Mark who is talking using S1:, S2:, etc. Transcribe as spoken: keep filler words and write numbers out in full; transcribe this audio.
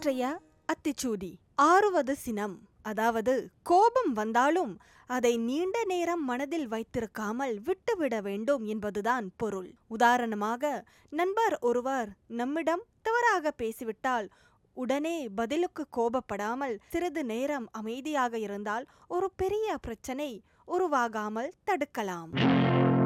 S1: இன்றைய அத்திச்சூடி. ஆறுவது சினம். அதாவது கோபம் வந்தாலும் அதை நீண்ட நேரம் மனதில் வைத்திருக்காமல் விட்டுவிட வேண்டும் என்பதுதான் பொருள். உதாரணமாக, நண்பர் ஒருவர் நம்மிடம் தவறாக பேசிவிட்டால் உடனே பதிலுக்கு கோபப்படாமல் சிறிது நேரம் அமைதியாக இருந்தால் ஒரு பெரிய பிரச்சனை உருவாகாமல் தடுக்கலாம்.